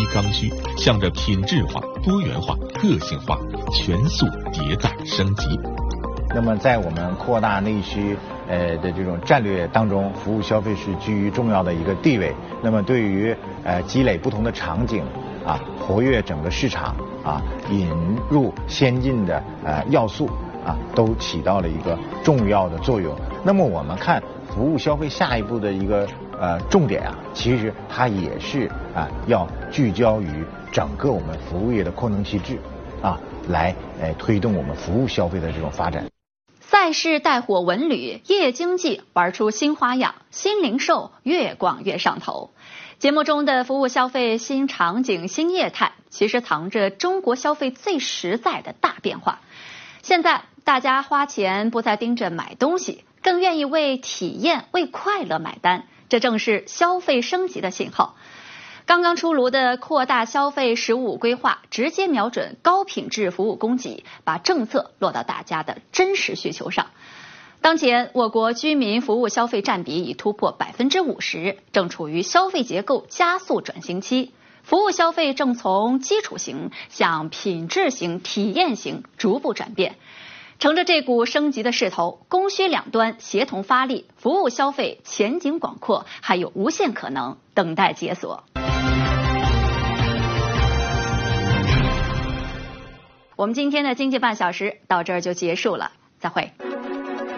刚需，向着品质化、多元化、个性化、全速迭代升级。 那么在我们扩大内需的这种战略当中，服务消费是居于重要的一个地位。那么对于积累不同的场景啊，活跃整个市场啊，引入先进的要素啊，都起到了一个重要的作用。那么我们看服务消费下一步的一个重点啊，其实它也是要聚焦于整个我们服务业的扩能提质啊，来推动我们服务消费的这种发展。 赛事带火文旅，夜经济玩出新花样，新零售越逛越上头。节目中的服务消费新场景、新业态，其实藏着中国消费最实在的大变化。现在大家花钱不再盯着买东西，更愿意为体验、为快乐买单，这正是消费升级的信号。刚刚出炉的扩大消费15规划，直接瞄准高品质服务供给，把政策落到大家的真实需求上。当前，我国居民服务消费占比已突破50%，正处于消费结构加速转型期。服务消费正从基础型向品质型、体验型逐步转变。乘着这股升级的势头，供需两端协同发力，服务消费前景广阔，还有无限可能等待解锁。我们今天的经济半小时到这儿就结束了，再会。